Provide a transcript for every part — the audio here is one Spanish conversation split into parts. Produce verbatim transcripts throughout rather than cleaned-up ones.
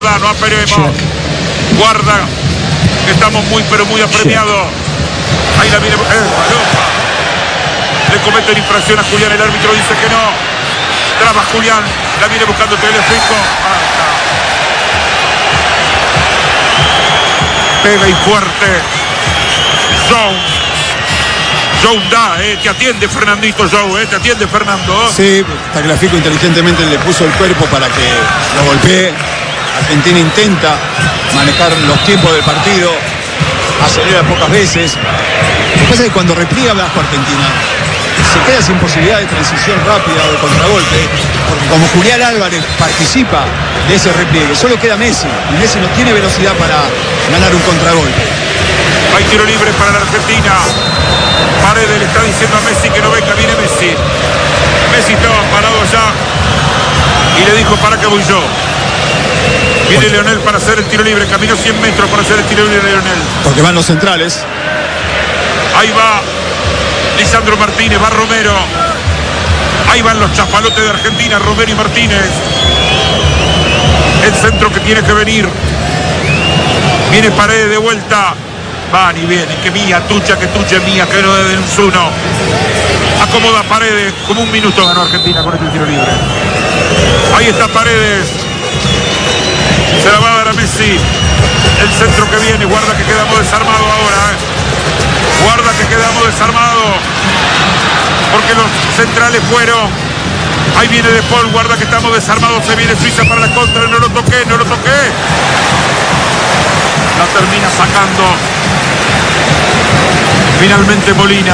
No apelemos. Guarda que estamos muy pero muy apremiados. Ahí la viene. Eh, le cometen infracción a Julián. El árbitro dice que no. Traba Julián. La viene buscando Telefico. Pega y fuerte. Joe. Joe da, eh, te atiende Fernandito Joe, eh, te atiende Fernando. Sí, Tagliafico inteligentemente le puso el cuerpo para que lo golpee. Argentina intenta manejar los tiempos del partido, acelera pocas veces. Lo que pasa es que cuando repliega bajo Argentina se queda sin posibilidad de transición rápida o de contragolpe, porque como Julián Álvarez participa de ese repliegue, solo queda Messi, y Messi no tiene velocidad para ganar un contragolpe. Hay tiro libre para la Argentina. Paredes le está diciendo a Messi que no venga, viene Messi. Messi estaba parado allá y le dijo: para que voy yo. Viene Leonel para hacer el tiro libre, caminó cien metros para hacer el tiro libre de Leonel. Porque van los centrales. Ahí va Lisandro Martínez, va Romero. Ahí van los chapalotes de Argentina, Romero y Martínez. El centro que tiene que venir. Viene Paredes de vuelta. Van y vienen, que mía, tucha, que tucha, mía, que no de un uno. Acomoda Paredes, como un minuto ganó Argentina con este tiro libre. Ahí está Paredes. Se la va a dar a Messi. El centro que viene, guarda que quedamos desarmados ahora. Eh. Guarda que quedamos desarmados. Porque los centrales fueron. Ahí viene De Paul, guarda que estamos desarmados. Se viene Suiza para la contra, no lo toqué, no lo toqué. La termina sacando. Finalmente Molina.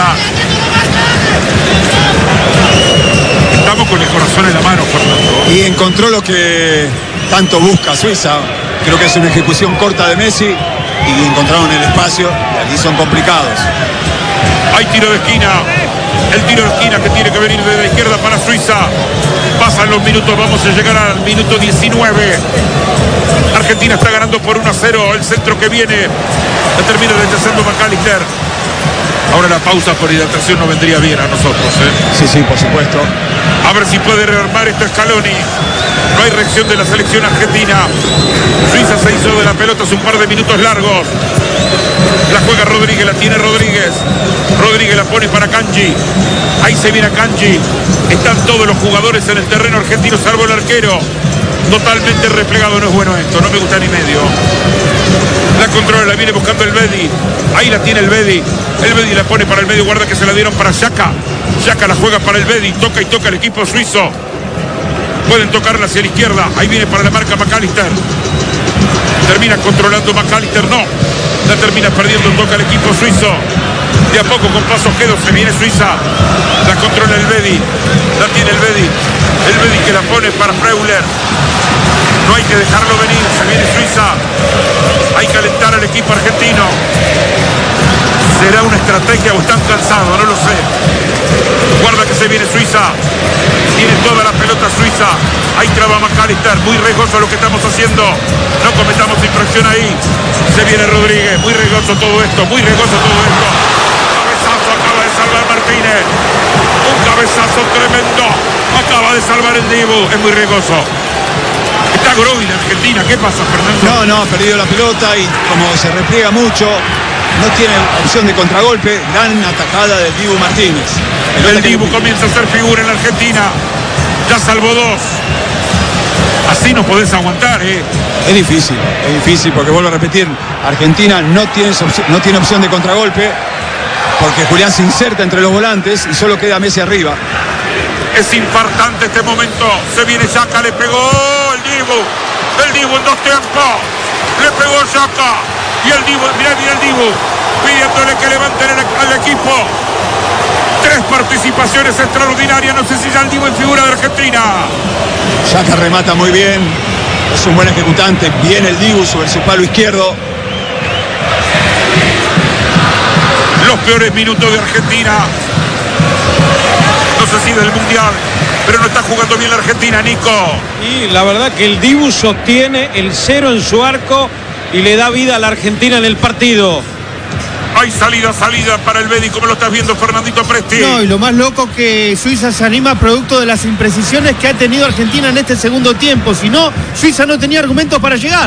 Estamos con el corazón en la mano, Fernando. Y encontró lo que tanto busca Suiza. Creo que es una ejecución corta de Messi y encontraron el espacio y aquí son complicados. Hay tiro de esquina. El tiro de esquina que tiene que venir de la izquierda para Suiza. Pasan los minutos, vamos a llegar al minuto diecinueve. Argentina está ganando por uno a cero. El centro que viene la termina rechazando McAllister. Ahora la pausa por hidratación no vendría bien a nosotros, ¿eh? Sí, sí, por supuesto. A ver si puede rearmar esto Scaloni. No hay reacción de la selección argentina. Suiza se hizo de la pelota hace un par de minutos largos. La juega Rodríguez, la tiene Rodríguez. Rodríguez la pone para Kanji. Ahí se viene a Kanji. Están todos los jugadores en el terreno argentino, salvo el arquero. Totalmente replegado, no es bueno esto, no me gusta ni medio. La controla, la viene buscando el Bedi. Ahí la tiene el Bedi. El Bedi la pone para el medio, guarda que se la dieron para Xhaka. Xhaka la juega para el Bedi, toca y toca el equipo suizo. Pueden tocarla hacia la izquierda. Ahí viene para la marca McAllister. Termina controlando McAllister, no. La termina perdiendo, toca el equipo suizo. De a poco con pasos quedos se viene Suiza. La controla el Bedi. La tiene el Bedi. El Bedi que la pone para Freuler. No hay que dejarlo venir. Se viene Suiza. Hay que alentar al equipo argentino. ¿Será una estrategia o están cansados? No lo sé. Guarda que se viene Suiza. Tiene toda la pelota Suiza. Ahí traba McAllister. Muy riesgoso lo que estamos haciendo. No cometamos infracción ahí. Se viene Rodríguez. Muy riesgoso todo esto. Muy riesgoso todo esto. Cabezazo acaba de salvar Martínez. Un cabezazo tremendo. Acaba de salvar el Dibu. Es muy riesgoso. Está Grovil Argentina. ¿Qué pasa, Fernando? No, no, ha perdido la pelota y como se repliega mucho, no tiene opción de contragolpe. Gran atacada del Dibu Martínez. El Dibu comienza a ser figura en la Argentina. Ya salvó dos. Así no podés aguantar, ¿eh? Es difícil, es difícil porque vuelvo a repetir, Argentina no tiene, no tiene opción de contragolpe porque Julián se inserta entre los volantes y solo queda Messi arriba. Es infartante este momento. Se viene Xhaka, le pegó el Dibu. El Dibu en dos tiempos. Le pegó Xhaka. Y el Dibu, mirá, mirá el Dibu, pidiéndole que levanten al equipo. Tres participaciones extraordinarias. No sé si ya el Dibu es figura de Argentina. Xhaka remata muy bien. Es un buen ejecutante. Viene el Dibu sobre su palo izquierdo. Los peores minutos de Argentina. No sé si del Mundial, pero no está jugando bien la Argentina, Nico. Y la verdad que el Dibu sostiene el cero en su arco y le da vida a la Argentina en el partido. Hay salida, salida para el Betis, como lo estás viendo, Fernandito Presti. No, y lo más loco que Suiza se anima producto de las imprecisiones que ha tenido Argentina en este segundo tiempo. Si no, Suiza no tenía argumentos para llegar.